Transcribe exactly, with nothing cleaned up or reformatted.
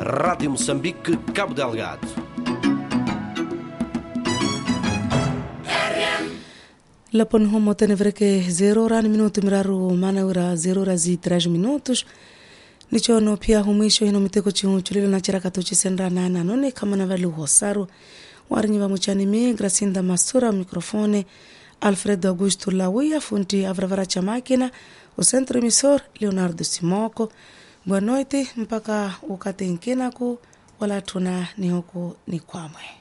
Rádio Moçambique, Cabo Delgado. Lapon homo tenevreke zero rani minuto miraru manaura zero razi três minutos. Nichono pia humisho ino miteko chihu chulilo na chiraka tuchisendra nana none kama na valu hosaru. Warinyiva muchani mi Gracinda Masura mikrofone Alfredo Augusto Lawia funti avravara cha makina o centro emisor Leonardo Simoko. Boa noite mpaka ukate nkinaku wala tuna ni huku ni kwamwe.